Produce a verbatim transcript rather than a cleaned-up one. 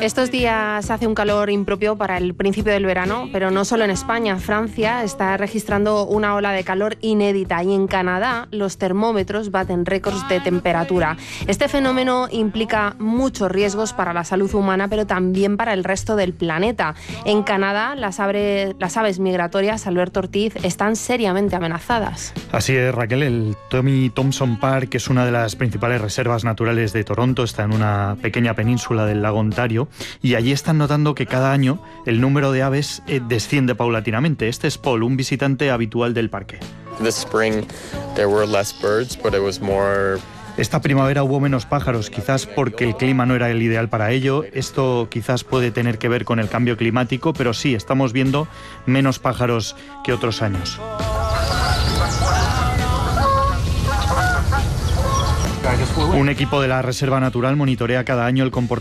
Estos días hace un calor impropio para el principio del verano, pero no solo en España. Francia está registrando una ola de calor inédita y en Canadá los termómetros baten récords de temperatura. Este fenómeno implica muchos riesgos para la salud humana, pero también para el resto del planeta. En Canadá, las, abre, las aves migratorias, Alberto Ortiz, están seriamente amenazadas. Así es, Raquel. El Tommy Thompson Park es una de las principales reservas naturales de Toronto. Está en una pequeña península del lago Ontario. Y allí están notando que cada año el número de aves desciende paulatinamente. Este es Paul, un visitante habitual del parque. This spring there were less birds, but it was more... Esta primavera hubo menos pájaros, quizás porque el clima no era el ideal para ello. Esto quizás puede tener que ver con el cambio climático, pero sí, estamos viendo menos pájaros que otros años. Un equipo de la Reserva Natural monitorea cada año el comportamiento